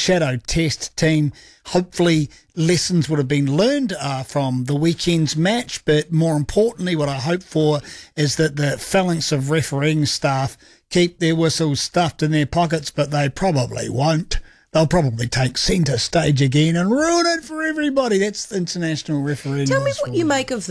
shadow test team. Hopefully lessons would have been learned from the weekend's match, but more importantly what I hope for is that the phalanx of refereeing staff keep their whistles stuffed in their pockets, but they probably won't. They'll probably take centre stage again and ruin it for everybody. That's international refereeing. Tell me what you make of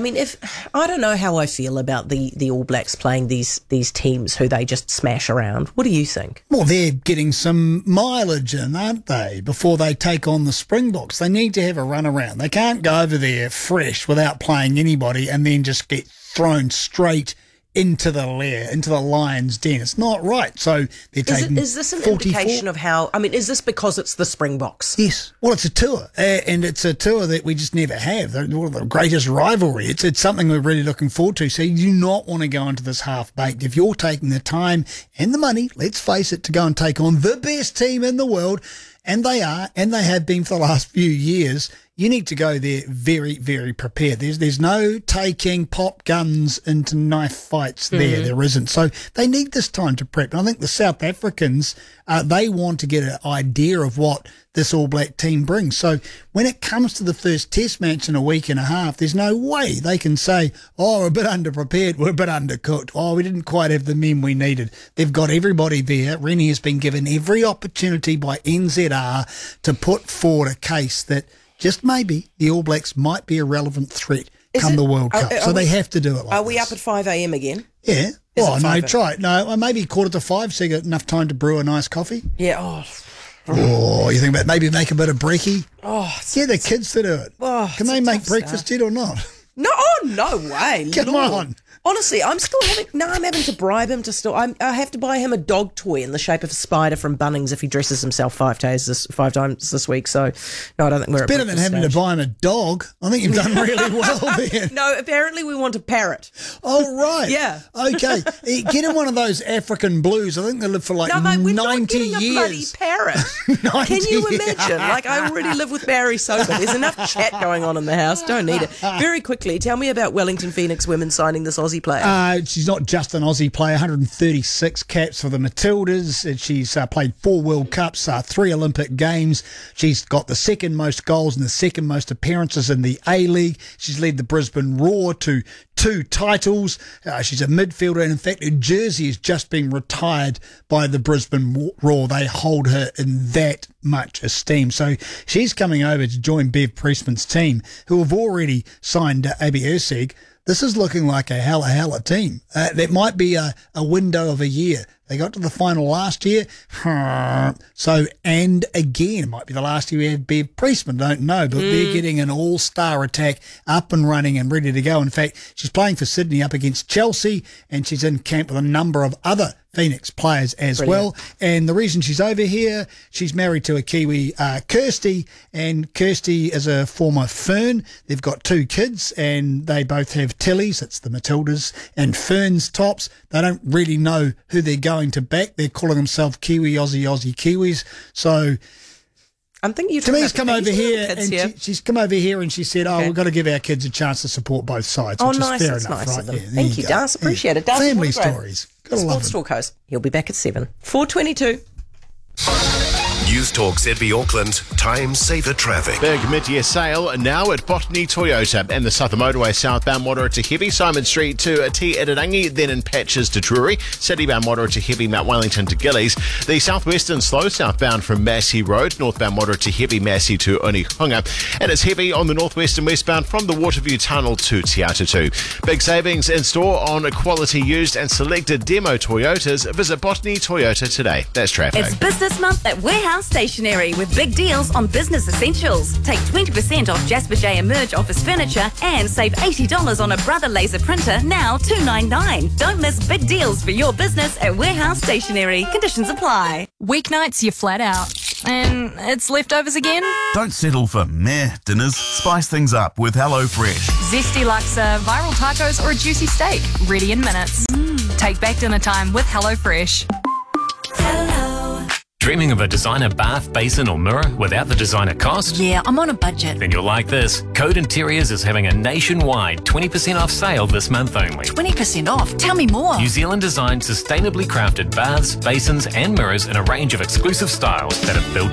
I don't know how I feel about the All Blacks playing these teams who they just smash around. What do you think? Well, they're getting some mileage in, aren't they, before they take on the Springboks. They need to have a run around. They can't go over there fresh without playing anybody and then just get thrown straight into the lair, into the lion's den. It's not right. So they're taking Is this an 44? indication of how... I mean, is this because it's the Springboks? Yes. Well, it's a tour, and it's a tour that we just never have. They're one of the greatest rivalry. It's something we're really looking forward to. So you do not want to go into this half-baked. If you're taking the time and the money, let's face it, to go and take on the best team in the world, and they are, and they have been for the last few years, you need to go there very, very prepared. There's no taking pop guns into knife fights there. There isn't. So they need this time to prep. And I think the South Africans, they want to get an idea of what this All Black team brings. So when it comes to the first test match in a week and a half, there's no way they can say, oh, we're a bit underprepared, we're a bit undercooked, oh, we didn't quite have the men we needed. They've got everybody there. Rennie has been given every opportunity by NZR to put forward a case that just maybe the All Blacks might be a relevant threat come the World Cup. So they have to do it like Are we up at 5 a.m. again? Yeah. Oh, no, try it. No, maybe 4:45 so you get enough time to brew a nice coffee. Yeah, Oh, you think about maybe make a bit of brekkie? Oh, Yeah, the kids to do it. Oh, Can they make breakfast yet or not? No, no way. Come Lord. on. Honestly, I'm having to bribe him to still. I have to buy him a dog toy in the shape of a spider from Bunnings if he dresses himself 5 times this week. So, no, I don't think we're Better than having to buy him a dog. I think you've done really well there. No, apparently we want a parrot. Oh, right. Yeah. Okay. Get him one of those African blues. I think they live for like 90 we're not getting years. a bloody parrot. 90 Can you years. imagine? Like, I already live with Barry Sober. There's enough chat going on in the house. Don't need it. Very quickly, tell me about Wellington Phoenix women signing this Aussie player. She's not just an Aussie player, 136 caps for the Matildas. She's played 4 World Cups, 3 Olympic Games. She's got the second most goals and the second most appearances in the A-League. She's led the Brisbane Roar to 2 titles. She's a midfielder, and in fact, her jersey has just been retired by the Brisbane Roar. They hold her in that much esteem. So she's coming over to join Bev Priestman's team, who have already signed Abby Erceg. This is looking like a hella team. That might be a window of a year. They got to the final last year. So, and again, it might be the last year we have Bev Priestman, don't know, but they're getting an all-star attack up and running and ready to go. In fact, she's playing for Sydney up against Chelsea, and she's in camp with a number of other Phoenix players as well. And the reason she's over here, she's married to a Kiwi, Kirsty, and Kirsty is a former Fern. They've got 2 kids, and they both have Tillies, it's the Matildas, and Fern's tops. They don't really know who they're going to back. They're calling themselves Kiwi, Aussie Kiwis. So I'm thinking Tamir's come over here, and she's come over here and she said, we've got to give our kids a chance to support both sides, which is fair enough, nice right? of them. Yeah, Thank you, Das. Appreciate it. Das, family stories. Gotta love Sports them. Talk host. He'll be back at 7. 4:22. News Talk ZB Auckland, time saver traffic. Big mid-year sale now at Botany Toyota and the Southern Motorway southbound Whangarei to Heavy, Simon Street to Te Irarangi, then in patches to Drury, citybound Whangarei to Heavy, Mount Wellington to Gillies, the southwestern slow southbound from Massey Road, northbound Whangarei to Heavy, Massey to Onehunga, and it's heavy on the northwest and westbound from the Waterview Tunnel to Te Atatu. Big savings in store on quality used and selected demo Toyotas. Visit Botany Toyota today. That's traffic. It's Business Month at Warehouse Stationery with big deals on business essentials. Take 20% off Jasper J Emerge office furniture and save $80 on a Brother laser printer, now $299. Don't miss big deals for your business at Warehouse Stationery. Conditions apply. Weeknights, you're flat out. And it's leftovers again? Don't settle for meh dinners. Spice things up with HelloFresh. Zesty laksa, viral tacos, or a juicy steak. Ready in minutes. Take back dinner time with HelloFresh. Dreaming of a designer bath, basin or mirror without the designer cost? Yeah, I'm on a budget. Then you'll like this. Code Interiors is having a nationwide 20% off sale this month only. 20% off? Tell me more. New Zealand designed sustainably crafted baths, basins and mirrors in a range of exclusive styles that are built